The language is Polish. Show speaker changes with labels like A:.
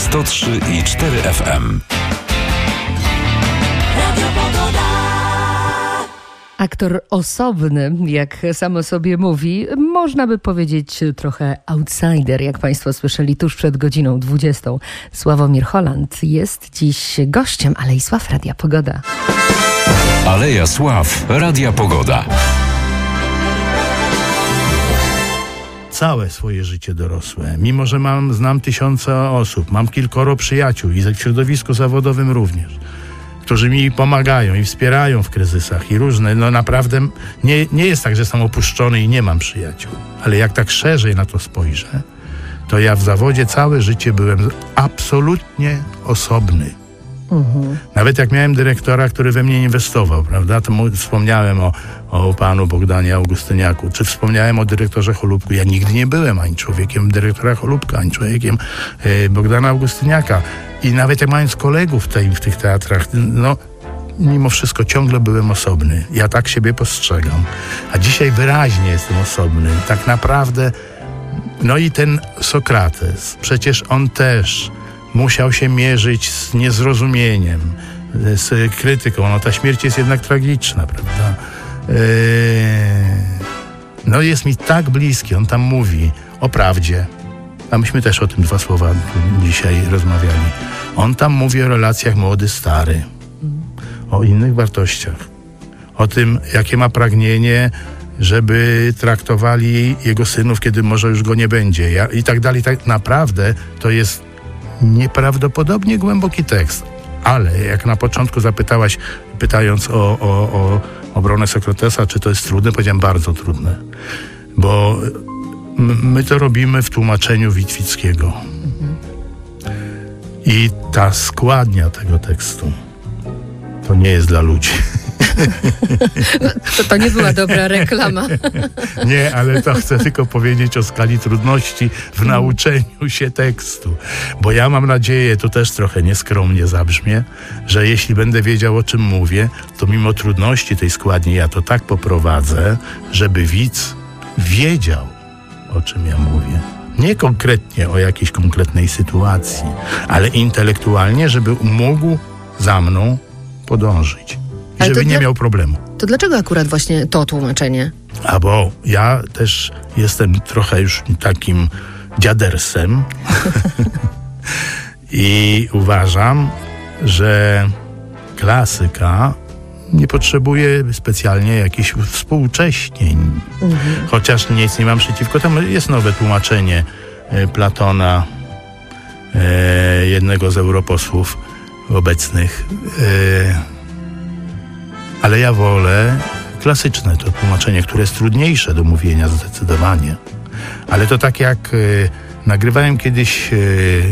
A: 103,4 FM.
B: Aktor osobny, jak sam o sobie mówi, można by powiedzieć trochę outsider, jak Państwo słyszeli tuż przed godziną 20. Sławomir Holland jest dziś gościem Alei Sław Radia Pogoda.
A: Aleja Sław Radia Pogoda.
C: Całe swoje życie dorosłe, mimo że znam tysiące osób, mam kilkoro przyjaciół i w środowisku zawodowym również, którzy mi pomagają i wspierają w kryzysach i różne, naprawdę nie jest tak, że jestem opuszczony i nie mam przyjaciół, ale jak tak szerzej na to spojrzę, to ja w zawodzie całe życie byłem absolutnie osobny. Nawet jak miałem dyrektora, który we mnie inwestował, prawda, to wspomniałem o panu Bogdanie Augustyniaku, czy wspomniałem o dyrektorze Cholubku. Ja nigdy nie byłem ani człowiekiem dyrektora Cholubka, ani człowiekiem Bogdana Augustyniaka. I nawet jak mając kolegów w tych teatrach, mimo wszystko ciągle byłem osobny. Ja tak siebie postrzegam. A dzisiaj wyraźnie jestem osobny. Tak naprawdę, i ten Sokrates, przecież on też musiał się mierzyć z niezrozumieniem, z krytyką. Ta śmierć jest jednak tragiczna, prawda? Jest mi tak bliski. On tam mówi o prawdzie. A myśmy też o tym dwa słowa dzisiaj rozmawiali. On tam mówi o relacjach młody-stary, o innych wartościach, o tym, jakie ma pragnienie, żeby traktowali jego synów, kiedy może już go nie będzie. I tak dalej. Tak naprawdę to jest nieprawdopodobnie głęboki tekst. Ale jak na początku zapytałaś, pytając o obronę Sokratesa, czy to jest trudne, powiedziałem bardzo trudne. Bo my to robimy w tłumaczeniu Witwickiego. I ta składnia tego tekstu to nie jest dla ludzi.
B: To nie była dobra reklama.
C: Nie, ale to chcę tylko powiedzieć o skali trudności w nauczeniu się tekstu. Bo ja mam nadzieję, to też trochę nieskromnie zabrzmie, że jeśli będę wiedział, o czym mówię, to mimo trudności tej składni ja to tak poprowadzę, żeby widz wiedział, o czym ja mówię. Nie konkretnie o jakiejś konkretnej sytuacji, ale intelektualnie, żeby mógł za mną podążyć. I żeby nie miał problemu.
B: To dlaczego akurat właśnie to tłumaczenie?
C: Bo ja też jestem trochę już takim dziadersem i uważam, że klasyka nie potrzebuje specjalnie jakichś współcześnień. Chociaż nic nie mam przeciwko temu. Jest nowe tłumaczenie Platona, jednego z europosłów obecnych. Ale ja wolę klasyczne to tłumaczenie, które jest trudniejsze do mówienia zdecydowanie. Ale to tak jak nagrywałem kiedyś